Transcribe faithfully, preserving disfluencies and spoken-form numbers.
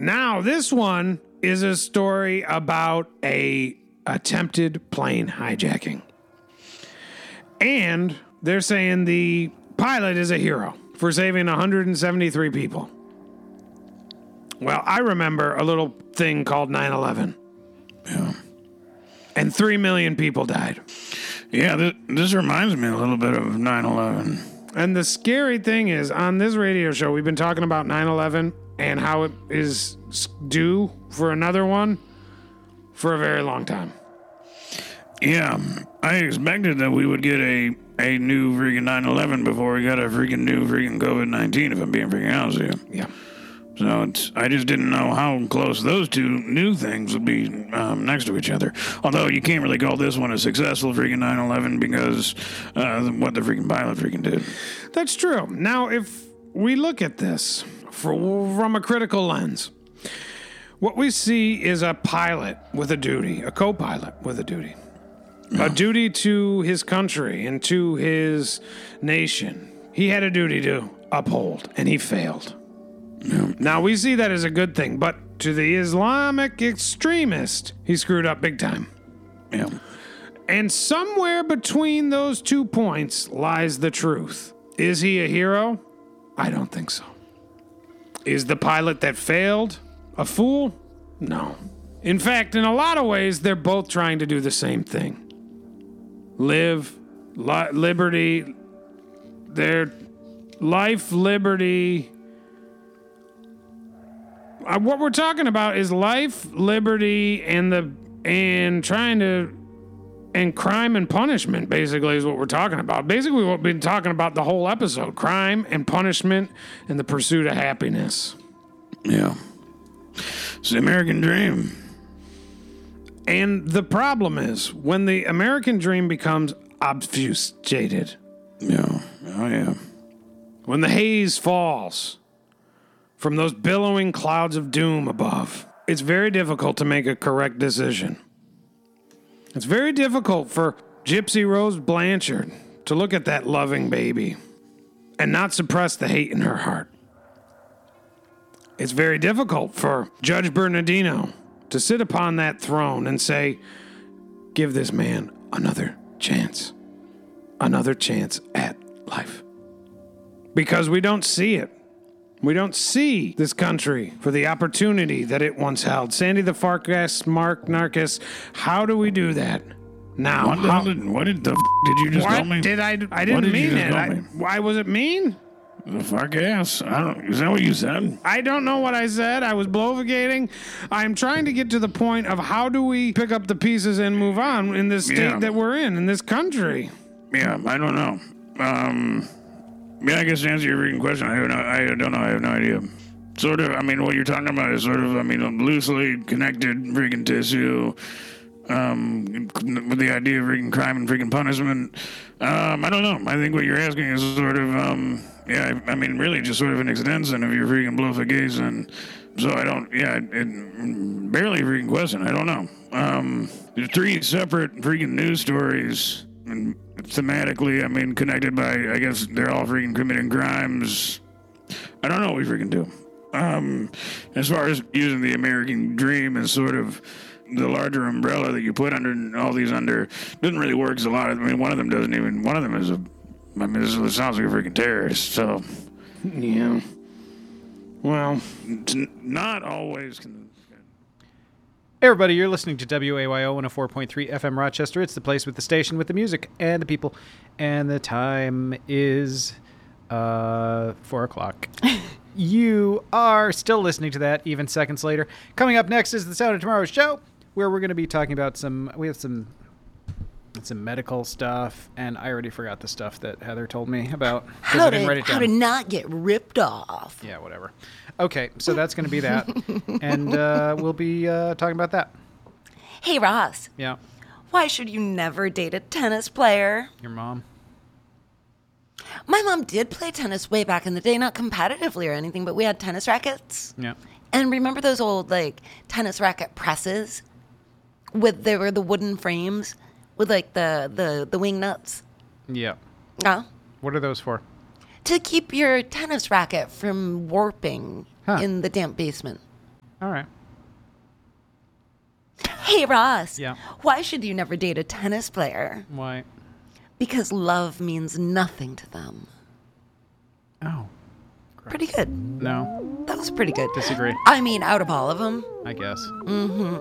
Now, this one is a story about a attempted plane hijacking. And they're saying the pilot is a hero for saving one hundred seventy-three people. Well, I remember a little thing called nine eleven. Yeah. And three million people died. Yeah, this, this reminds me a little bit of nine eleven. And the scary thing is, on this radio show, we've been talking about nine eleven and how it is due for another one for a very long time. Yeah, I expected that we would get a, a new freaking nine eleven before we got a freaking new freaking covid nineteen, if I'm being freaking honest with you. Yeah. So it's, I just didn't know how close those two new things would be um, next to each other. Although you can't really call this one a successful freaking nine eleven because uh, what the freaking pilot freaking did. That's true. Now, if we look at this for, from a critical lens, what we see is a pilot with a duty, a co-pilot with a duty. Yeah. A duty to his country and to his nation. He had a duty to uphold, and he failed. Yeah. Now, we see that as a good thing, but to the Islamic extremist, he screwed up big time. Yeah. And somewhere between those two points lies the truth. Is he a hero? I don't think so. Is the pilot that failed a fool? No. In fact, in a lot of ways, they're both trying to do the same thing. Live, li- liberty, their life, liberty. Uh, what we're talking about is life, liberty, and the and trying to and crime and punishment. Basically, is what we're talking about. Basically, what we've been talking about the whole episode: crime and punishment, and the pursuit of happiness. Yeah, it's the American dream. And the problem is when the American dream becomes obfuscated. Yeah. Oh yeah. When the haze falls from those billowing clouds of doom above, it's very difficult to make a correct decision. It's very difficult for Gypsy Rose Blanchard to look at that loving baby and not suppress the hate in her heart. It's very difficult for Judge Bernardino to sit upon that throne and say, give this man another chance, another chance at life. Because we don't see it. We don't see this country for the opportunity that it once held. Sandy the Farkas, Mark Narcus, how do we do that now? What, how, did, what did the f- did you just what call me? Did I, I didn't did mean it. I, me? why was it mean? The Farkas? I don't. Is that what you said? I don't know what I said. I was blovigating. I'm trying to get to the point of how do we pick up the pieces and move on in this state Yeah. that we're in, in this country. Yeah, I don't know. Um, yeah, I guess to answer your freaking question, I, have no, I don't know. I have no idea. Sort of, I mean, what you're talking about is sort of, I mean, loosely connected freaking tissue um, with the idea of freaking crime and freaking punishment. Um, I don't know. I think what you're asking is sort of, um, yeah, I, I mean, really just sort of an extension of your freaking blowfication. So I don't, yeah, it, it barely a freaking question. I don't know. Um, there's three separate freaking news stories. And thematically, I mean, connected by, I guess they're all freaking committing crimes. I don't know what we freaking do. Um, as far as using the American dream as sort of the larger umbrella that you put under all these under, doesn't really work as a lot of, I mean, one of them doesn't even, one of them is a, I mean, this, it sounds like a freaking terrorist, so. Yeah. Well. It's not always. Hey everybody, you're listening to W A Y O one oh four point three F M Rochester. It's the place with the station, with the music, and the people. And the time is uh, four o'clock. You are still listening to that even seconds later. Coming up next is the Sound of Tomorrow show, where we're going to be talking about some, we have some, some medical stuff, and I already forgot the stuff that Heather told me about. How I didn't to, write it down. how to not get ripped off. Yeah, whatever. Okay, so that's going to be that, and uh, we'll be uh, talking about that. Hey, Ross. Yeah. Why should you never date a tennis player? Your mom. My mom did play tennis way back in the day, not competitively or anything, but we had tennis rackets. Yeah. And remember those old, like, tennis racket presses? With, they were the wooden frames with, like, the, the, the wing nuts? Yeah. Yeah. What are those for? To keep your tennis racket from warping Huh. in the damp basement. All right. Hey, Ross. Yeah. Why should you never date a tennis player? Why? Because love means nothing to them. Oh. Pretty good. No. That was pretty good. Disagree. I mean, out of all of them. I guess. Mm-hmm.